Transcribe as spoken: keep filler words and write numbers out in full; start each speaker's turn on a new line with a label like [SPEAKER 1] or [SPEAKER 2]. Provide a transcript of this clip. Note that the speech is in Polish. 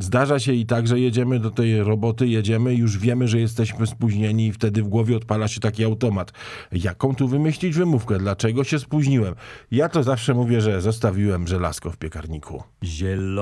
[SPEAKER 1] zdarza się i tak, że jedziemy do tej roboty, jedziemy, już wiemy, że jesteśmy spóźnieni i wtedy w głowie odpala się taki automat. Jaką tu wymyślić wymówkę? Dlaczego się spóźniłem? Ja to zawsze mówię, że zostawiłem żelazko w piekarniku.
[SPEAKER 2] Zielony.